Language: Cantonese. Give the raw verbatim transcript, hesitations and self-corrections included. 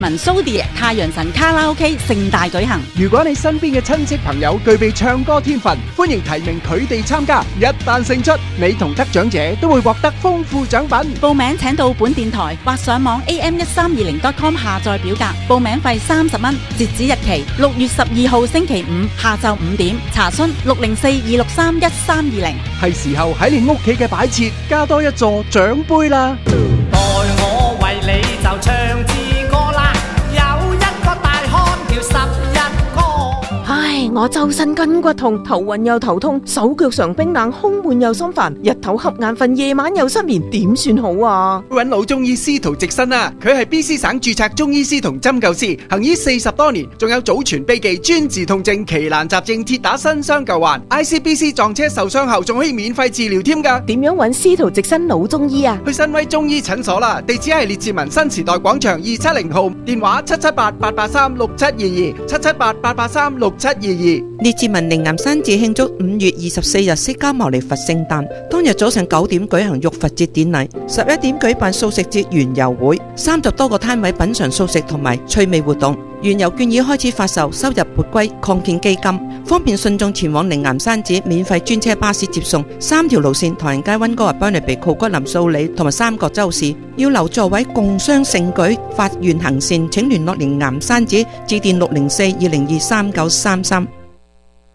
文蘇迪太陽神卡拉 OK 盛大舉行。 如果你身邊嘅親戚朋友具備唱歌天分，歡迎提名佢哋參加。一旦勝出，你同得獎者都會獲得豐富獎品。 報名請到本電台或上網 A M 一三二零 dot com 下載表格，報名費三十蚊，截止日期六月十二號星期五下晝五點。查詢六零四二六三一三二零。 係時候喺你屋企嘅擺設加多一座獎杯啦！ 待我為你就唱支歌啦，有一個大漢叫十一哥。 唉，我周身筋骨痛，頭暈又頭痛，手腳常冰冷，胸悶又心煩，日頭瞌眼瞓，夜晚又失眠，點算好啊？ 揾老中醫司徒直新啊，佢係 B C 省註冊中醫師同針灸師，行醫四十多年，仲有祖傳秘技專治痛症、奇難雜症、鐵打新傷舊患。I C B C 撞車受傷後仲可以免費治療添㗎。 點樣揾司徒直新老中醫啊？ 去新威中醫診所啦，地址係列治文新時代廣場二七零號，電話七七八八八三六七二二，七七八八八三六七二二。 列治文靈岩山寺慶祝五月二十四日釋迦牟尼佛聖誕，當日早上九點舉行浴佛節典禮，十一點舉辦素食節園遊會，三十多個攤位品嘗素食同埋趣味活動。園遊券已開始發售，收入撥歸擴建基金，方便信眾前往靈岩山寺。免費專車巴士接送，三條路線：唐人街、溫哥華、邦尼比、酷骨林、素里同埋三角洲市。要留座位共襄盛舉，發願行善，請聯絡靈岩山寺，致電六零四二零二三九三三。